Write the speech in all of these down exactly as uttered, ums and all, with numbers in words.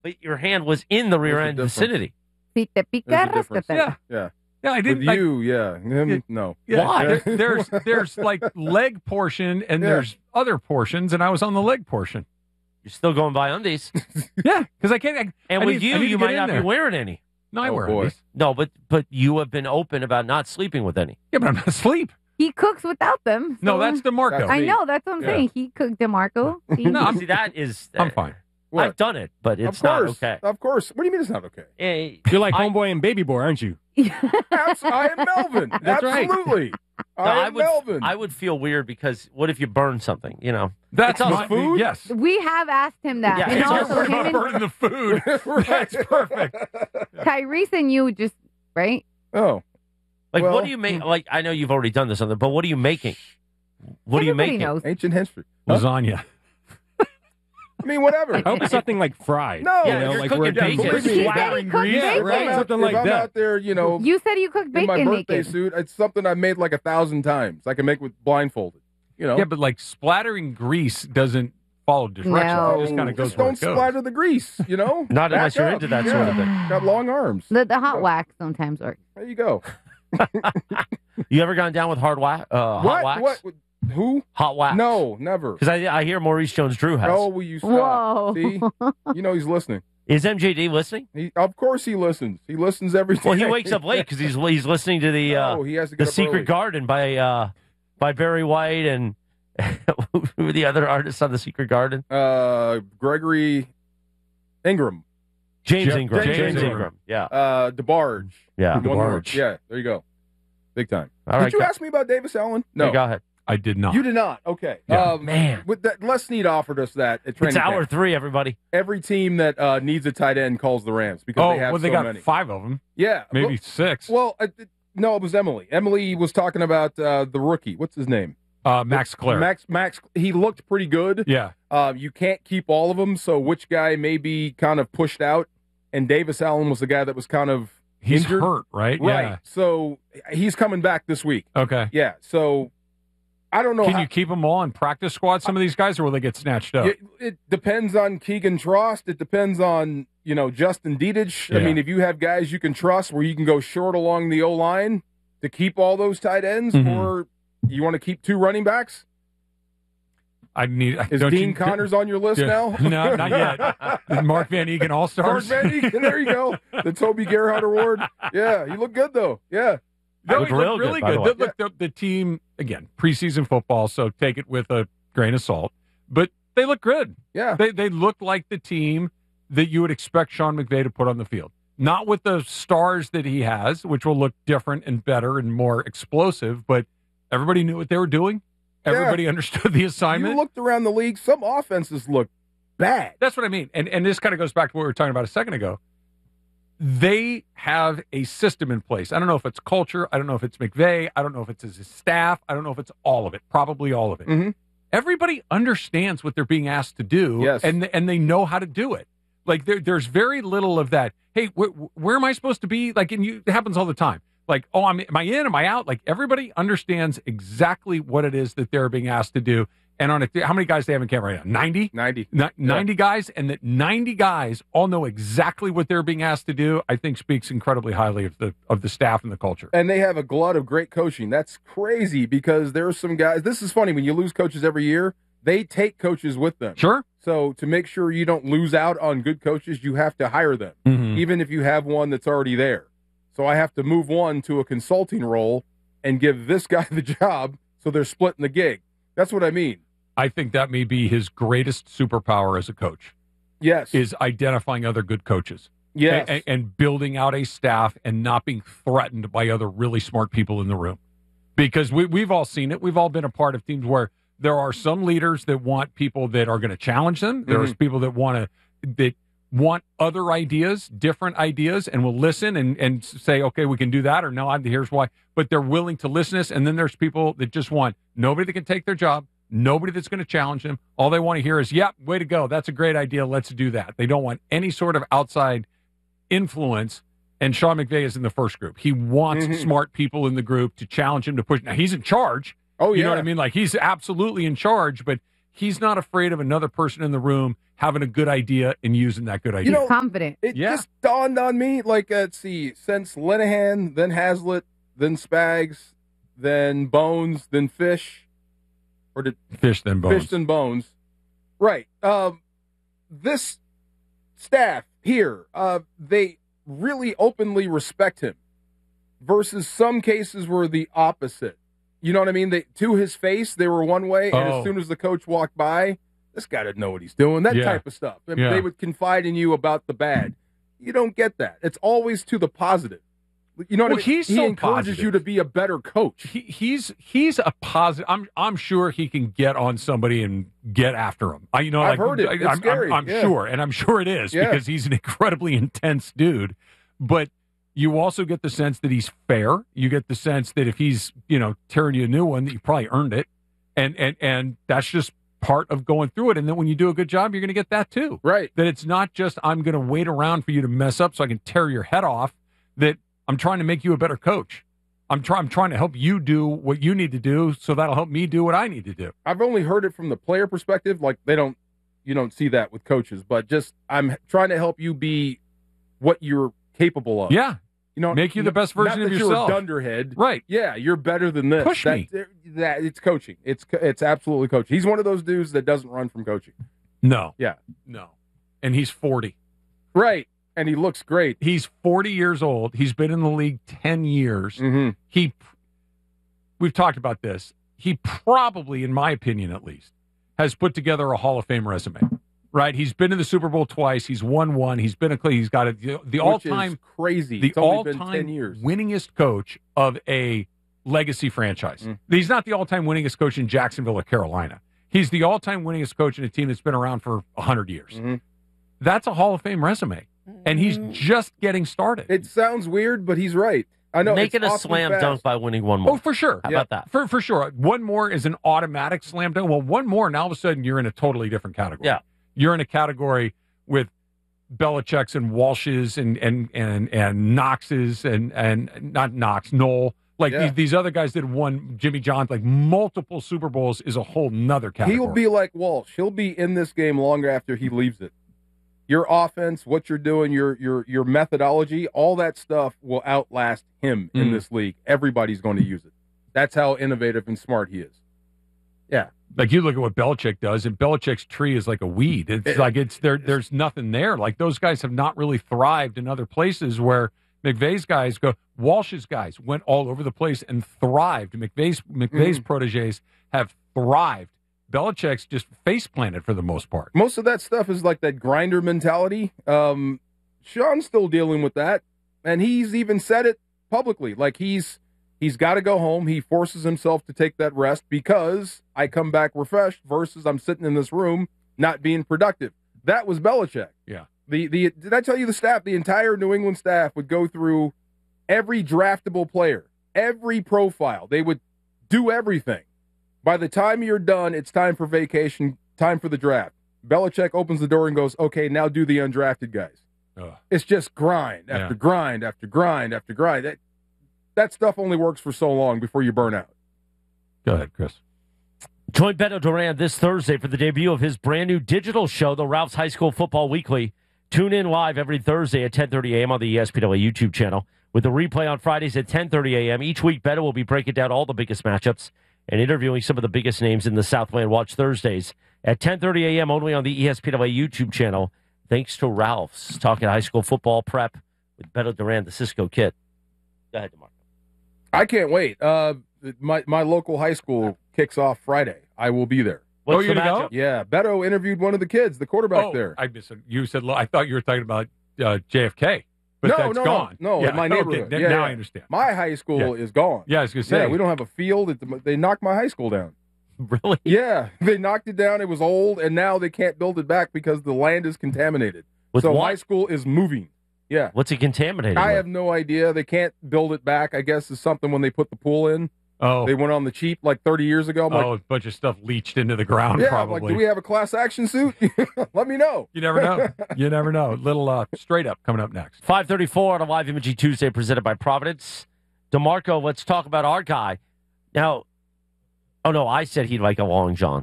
but your hand was in the rear What's the end difference? vicinity. Si te pica, There's a difference. ráscate. Yeah. Yeah. Yeah, I With didn't. I- you, yeah. Him, Yeah. no. Yeah, Why? there- there's there's like leg portion and Yeah. there's other portions, and I was on the leg portion. You're still going by undies. Yeah, because I can't. I, And I with need- I you, need to you get might in not there. be wearing any. No, I Oh, wear boy. undies. No, but but you have been open about not sleeping with any. Yeah, but I'm not asleep. He cooks without them. No, so- that's DeMarco. That's I me. know. That's what I'm Yeah. saying. He cooked DeMarco. He, No, I'm- See, that is. I'm fine. What? I've done it, but it's of not course. okay. Of course. What do you mean it's not okay? Eh, You're like I- homeboy and baby boy, aren't you? Abs- I am Melvin. That's right. Absolutely. no, I I am would. Melvin. I would feel weird because what if you burn something? You know. That's It's my food? Yes. we have asked him that. Yeah, and it's also our- him and burning the food. That's perfect. Tyrese and you just, right? Oh. Like, Well- what do you make? Like, I know you've already done this on the, but what are you making? What are you Everybody making? knows. Ancient history. Huh? Lasagna. I mean, whatever. I hope it's something like fried. No. you Yeah, know, you're like cooking where bacon. it's He said he Splattering cooked grease. Yeah, bacon. right, If something I'm like out that. there, you know, You said you cooked in my bacon birthday naked. suit, it's something I made like a thousand times. I can make with blindfolded. You know. Yeah, but like splattering grease doesn't follow directions. No. It just kind of goes Just where don't it goes. splatter the grease, you know? Not Back unless you're up. into that Yeah. sort of thing. Got long arms. The, the hot wax sometimes works. There you go. You ever gone down with hard wax? Uh, hot What? wax? What? Who? Hot wax? No, never. Because I, I hear Maurice Jones-Drew has. Oh, will you stop? Whoa. See? You know he's listening. Is M J D listening? He, of course he listens. He listens every day. Well, he wakes up late because he's he's listening to the uh, Oh, he has to the get up Secret early. Garden by uh, by Barry White and who are the other artists on the Secret Garden? Uh, Gregory Ingram. James Jeff- Ingram. James James, Ingram. Ingram. Yeah. Uh, DeBarge. Yeah. One word. DeBarge. Yeah, there you go. Big time. All Did right, you go- ask me about Davis Allen? Yeah, No. go ahead. I did not. You did not. Okay. Yeah. Um, Man. With that, Les Snead offered us that at training It's hour camp. three, everybody. Every team that uh, needs a tight end calls the Rams because oh, they have well, they so got many. five of them, Yeah. maybe Well, six. well uh, th- no, it was Emily. Emily was talking about uh, the rookie. What's his name? uh, Max Clare. Max. Max. He looked pretty good. Yeah. Uh, you can't keep all of them, so which guy may be kind of pushed out? And Davis Allen was the guy that was kind of He's injured. hurt, right? Right. So he's coming back this week. Yeah. Okay. Yeah. So I don't know. Can how, you keep them all in practice squad, some of these guys, or will they get snatched up? It, it depends on Keegan Trost. It depends on, you know, Justin Dietich. I Yeah. mean, if you have guys you can trust where you can go short along the O line to keep all those tight ends, Mhm. or you want to keep two running backs? I need. Is don't Dean you- Connors on your list Yeah. now? No, not yet. Mark Van Egan All Mark Stars. Van Eeken, there you go. The Toby Gerhardt Award. Yeah, you look good though. Yeah. No, Looked he real looked really good, by the good. way. The, look, the, the team again, preseason football, so take it with a grain of salt. But they look good. Yeah. They they look like the team that you would expect Sean McVay to put on the field. Not with the stars that he has, which will look different and better and more explosive, but everybody knew what they were doing. Yeah. Everybody understood the assignment. You looked around the league, some offenses look bad. That's what I mean. And and this kind of goes back to what we were talking about a second ago. They have a system in place. I don't know if it's culture. I don't know if it's McVay. I don't know if it's his staff. I don't know if it's all of it. Probably all of it. Mhm. Everybody understands what they're being asked to do, Yes. and and they know how to do it. Like there, there's very little of that. Hey, wh- where am I supposed to be? Like, and you, it happens all the time. Like, oh, I'm, am I in? Am I out? Like, everybody understands exactly what it is that they're being asked to do. And on a, how many guys do they have in camp right now? ninety? ninety. Ni- ninety guys, and that ninety guys all know exactly what they're being asked to do, I think speaks incredibly highly of the of the staff and the culture. And they have a glut of great coaching. That's crazy because there's some guys. This is funny when you lose coaches every year. They take coaches with them. Sure. So to make sure you don't lose out on good coaches, you have to hire them, Mhm. even if you have one that's already there. So I have to move one to a consulting role and give this guy the job, so they're splitting the gig. That's what I mean. I think that may be his greatest superpower as a coach, Yes. is identifying other good coaches. yes. and, and building out a staff and not being threatened by other really smart people in the room. Because we, we've all seen it. We've all been a part of teams where there are some leaders that want people that are going to challenge them. There's Mm-hmm. people that want to that want other ideas, different ideas, and will listen and, and say, okay, we can do that, or no, I'm, here's why. But they're willing to listen to us. And then there's people that just want nobody that can take their job, nobody that's going to challenge them. All they want to hear is, yep, way to go. That's a great idea. Let's do that. They don't want any sort of outside influence. And Sean McVay is in the first group. He wants Mhm. smart people in the group to challenge him to push. Now, he's in charge. oh, yeah. You know what I mean? Like, he's absolutely in charge, but he's not afraid of another person in the room having a good idea and using that good idea. You know, Confident. It Yeah. just dawned on me, like, uh, let's see, since Linehan, then Hazlitt, then Spags, then Bones, then Fish, or did Fish then bones. Fish then Bones. Right. Um, this staff here, uh, they really openly respect him versus some cases were the opposite. You know what I mean? They, to his face, they were one way, and Oh. as soon as the coach walked by, this guy didn't know what he's doing, that Yeah. type of stuff. And Yeah. they would confide in you about the bad. You don't get that. It's always to the positive. You know what Well, I mean? he's he so encourages positive. you to be a better coach. He, he's he's a positive. I'm I'm sure he can get on somebody and get after him. I you know I've like, heard it. I, It's I'm, scary. I'm, I'm Yeah. sure, and I'm sure it is Yeah. because he's an incredibly intense dude. But you also get the sense that he's fair. You get the sense that if he's you know tearing you a new one, that you probably earned it, and and and that's just part of going through it. And then when you do a good job, you're going to get that too. Right. That it's not just I'm going to wait around for you to mess up so I can tear your head off. That I'm trying to make you a better coach. I'm trying. I'm trying to help you do what you need to do, so that'll help me do what I need to do. I've only heard it from the player perspective. Like they don't, you don't see that with coaches, but just I'm trying to help you be what you're capable of. Yeah, You know, make you the best version not of that yourself. You're a dunderhead. right. Yeah, you're better than this. Push that, me. That it's coaching. It's it's absolutely coaching. He's one of those dudes that doesn't run from coaching. No. Yeah. No. And he's forty. Right. And he looks great. He's forty years old. He's been in the league ten years. Mm-hmm. He. We've talked about this. He probably, in my opinion, at least, has put together a Hall of Fame resume. Right. He's been in the Super Bowl twice. He's won one. He's been a. He's got a, the, the all-time. crazy. the it's only been all-time ten years. winningest coach of a legacy franchise. Mm. He's not the all-time winningest coach in Jacksonville or Carolina. He's the all-time winningest coach in a team that's been around for one hundred years. Mhm. That's a Hall of Fame resume, and he's just getting started. It sounds weird, but he's right. I know. Make it it's a awfully slam fast. dunk by winning one more. Oh, for sure. How Yeah. about that? For for sure. One more is an automatic slam dunk. Well, one more, and all of a sudden you're in a totally different category. Yeah. You're in a category with Belichick's and Walsh's and and and and Knox's and and not Knox, Knoll. Like Yeah. these, these other guys that won Jimmy John, like multiple Super Bowls is a whole nother category. He'll be like Walsh. He'll be in this game longer after he leaves it. Your offense, what you're doing, your your your methodology, all that stuff will outlast him in Mm. this league. Everybody's going to use it. That's how innovative and smart he is. Yeah. Like you look at what Belichick does, and Belichick's tree is like a weed. It's It- like it's there. There's nothing there. Like those guys have not really thrived in other places where McVay's guys go. Walsh's guys went all over the place and thrived. McVay's McVay's Mm. proteges have thrived. Belichick's just face planted for the most part. Most of that stuff is like that grinder mentality. Um, Sean's still dealing with that, and he's even said it publicly. Like he's he's got to go home. He forces himself to take that rest because I come back refreshed versus I'm sitting in this room not being productive. That was Belichick. Yeah. The the did I tell you the staff? The entire New England staff would go through every draftable player, every profile. They would do everything. By the time you're done, it's time for vacation, time for the draft. Belichick opens the door and goes, okay, now do the undrafted guys. Ugh. It's just grind Yeah. after grind after grind after grind. That, that stuff only works for so long before you burn out. Go ahead, Chris. Join Beto Duran this Thursday for the debut of his brand new digital show, the Ralph's High School Football Weekly. Tune in live every Thursday at ten thirty a.m. on the E S P N YouTube channel, with the replay on Fridays at ten thirty a.m. Each week, Beto will be breaking down all the biggest matchups and interviewing some of the biggest names in the Southland. Watch Thursdays at ten thirty a.m. only on the E S P N YouTube channel. Thanks to Ralph's. Talking high school football prep with Beto Duran, the Cisco Kid. Go ahead, DeMarco. I can't wait. Uh, my, my local high school kicks off Friday. I will be there. What's Oh, the you're gonna go? matchup? Yeah, Beto interviewed one of the kids, the quarterback oh, there. I missed it. You said I thought you were talking about uh, J F K, but No, that's no, no. gone. No, in my okay, neighborhood. th- Yeah, now yeah. I understand. My high school is gone. Yeah, I was going to say. Yeah, we don't have a field. It, they knocked my high school down. Really? Yeah, they knocked it down. It was old, and now they can't build it back because the land is contaminated. With so what? high school is moving. Yeah. What's it contaminated I with? have no idea. They can't build it back. I guess is something when they put the pool in. oh, They went on the cheap like thirty years ago. I'm oh, like, a bunch of stuff leached into the ground. yeah, I'm probably. like, do we have a class action suit? Let me know. You never know. You never know. Little uh, straight up coming up next. five thirty-four on a live imaging Tuesday presented by Providence. DeMarco, let's talk about our guy. Now, oh no, I said he'd like a long John.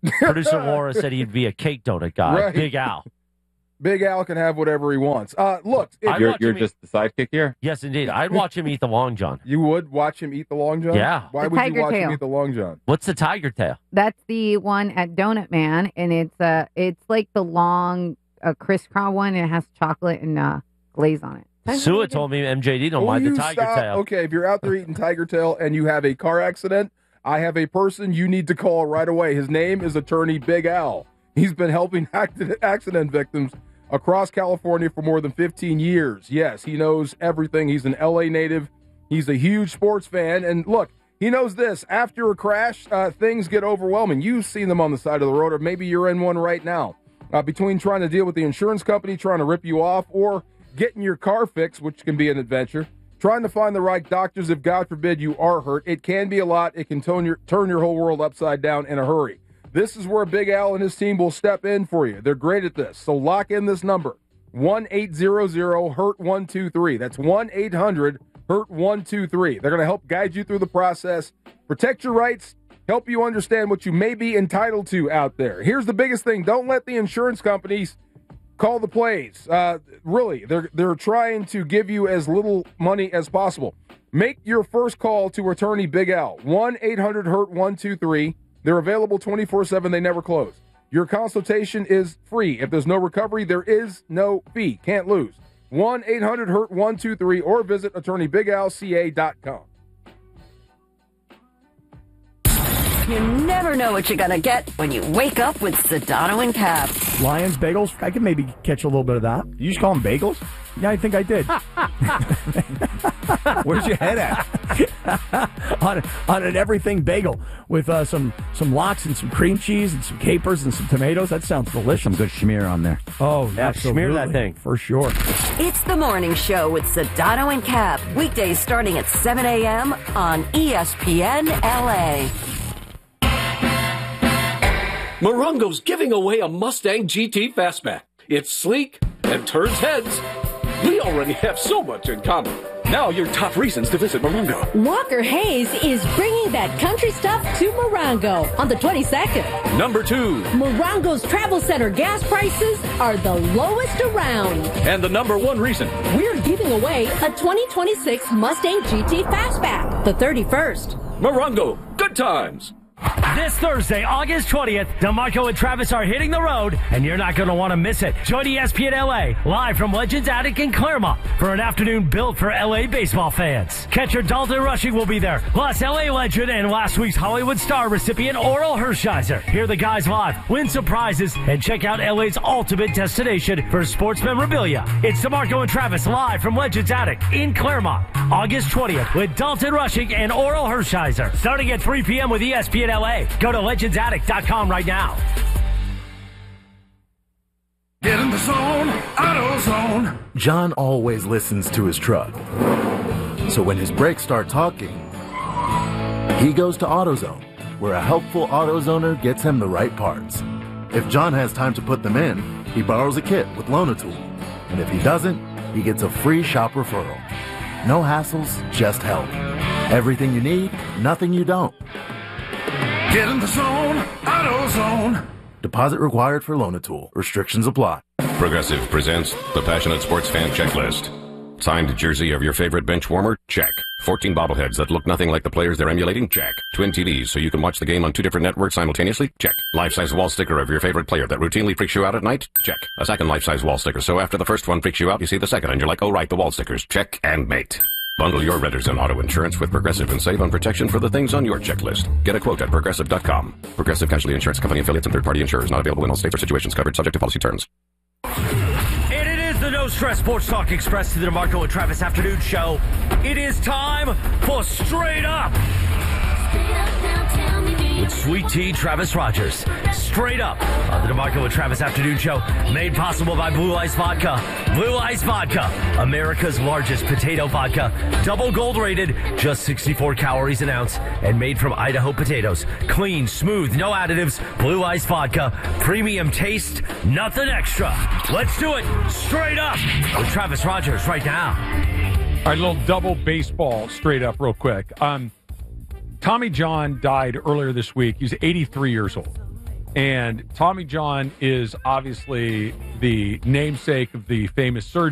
Producer Laura said he'd be a cake donut guy. Right. Big Al. Big Al can have whatever he wants. Uh, look, if I'd You're, watch you're him eat- just the sidekick here? Yes, indeed. I'd watch him eat the Long John. you would watch him eat the Long John? Yeah. Why The would you tiger watch tail. him eat the Long John? What's the tiger tail? That's the one at Donut Man, and it's uh, it's like the long uh, crisscross one, and it has chocolate and uh, glaze on it. That's Sua really good. told me M J D don't Will mind the you tiger stop? tail. Okay, if you're out there eating tiger tail and you have a car accident, I have a person you need to call right away. His name is Attorney Big Al. He's been helping act- accident victims across California for more than fifteen years. Yes, he knows everything. He's an L A native. He's a huge sports fan. And look, he knows this. After a crash, uh, things get overwhelming. You've seen them on the side of the road, or maybe you're in one right now. Uh, between trying to deal with the insurance company, trying to rip you off, or getting your car fixed, which can be an adventure, trying to find the right doctors if, God forbid, you are hurt, it can be a lot. It can turn your, turn your whole world upside down in a hurry. This is where Big Al and his team will step in for you. They're great at this. So lock in this number, one eight hundred hurt one two three. That's one eight hundred hurt one two three. They're going to help guide you through the process, protect your rights, help you understand what you may be entitled to out there. Here's the biggest thing. Don't let the insurance companies call the plays. Uh, really, they're, they're trying to give you as little money as possible. Make your first call to Attorney Big Al, one eight hundred hurt one two three. They're available twenty-four seven. They never close. Your consultation is free. If there's no recovery, there is no fee. Can't lose. one eight hundred hurt one two three or visit attorney big al c a dot com. You never know what you're going to get when you wake up with Sedano and Cap. Lions, bagels, I could maybe catch a little bit of that. You just call them bagels? Yeah, I think I did. Where's your head at? on, on an everything bagel with uh, some some lox and some cream cheese and some capers and some tomatoes. That sounds delicious. Some good schmear on there. Oh, Yeah, absolutely. smear that thing. For sure. It's the morning show with Sedano and Cap. Weekdays starting at seven a.m. on E S P N L A. Morongo's giving away a Mustang G T Fastback. It's sleek and turns heads. We already have so much in common. Now your top reasons to visit Morongo. Walker Hayes is bringing that country stuff to Morongo on the twenty-second. Number two. Morongo's Travel Center gas prices are the lowest around. And the number one reason. We're giving away a twenty twenty-six Mustang G T Fastback the thirty-first. Morongo. Good times. This Thursday, August twentieth, DeMarco and Travis are hitting the road, and you're not going to want to miss it. Join E S P N L A live from Legends Attic in Claremont for an afternoon built for L A baseball fans. Catcher Dalton Rushing will be there, plus L A legend and last week's Hollywood Star recipient Oral Hershiser. Hear the guys live, win some prizes, and check out L A's ultimate destination for sports memorabilia. It's DeMarco and Travis live from Legends Attic in Claremont, August twentieth, with Dalton Rushing and Oral Hershiser, starting at three p.m. with E S P N L A. Go to legends attic dot com right now. Get in the zone, AutoZone. John always listens to his truck. So when his brakes start talking, he goes to AutoZone, where a helpful AutoZoner gets him the right parts. If John has time to put them in, he borrows a kit with Loan-A-Tool. And if he doesn't, he gets a free shop referral. No hassles, just help. Everything you need, nothing you don't. Get in the zone, AutoZone. Deposit required for Loan-A-Tool. Restrictions apply. Progressive presents the Passionate Sports Fan Checklist. Signed jersey of your favorite bench warmer? Check. fourteen bobbleheads that look nothing like the players they're emulating? Check. Twin T Vs so you can watch the game on two different networks simultaneously? Check. Life-size wall sticker of your favorite player that routinely freaks you out at night? Check. A second life-size wall sticker so after the first one freaks you out, you see the second and you're like, oh right, the wall stickers. Check and mate. Bundle your renters and auto insurance with Progressive and save on protection for the things on your checklist. Get a quote at progressive dot com. Progressive Casualty Insurance Company affiliates and third-party insurers not available in all states or situations covered subject to policy terms. And it is the No Stress Sports Talk Express to the DeMarco and Travis Afternoon Show. It is time for Straight Up with Sweet Tea Travis Rogers. Straight Up on the DeMarco and Travis Afternoon Show, made possible by Blue Ice Vodka. Blue Ice Vodka, America's largest potato vodka, double gold rated, just sixty-four calories an ounce, and made from Idaho potatoes. Clean, smooth, no additives. Blue Ice Vodka, premium taste, nothing extra. Let's do it. Straight Up with Travis Rogers right now. All right, a little double baseball straight up real quick. Um, Tommy John died earlier this week. He's eighty-three years old. And Tommy John is obviously the namesake of the famous surgeon.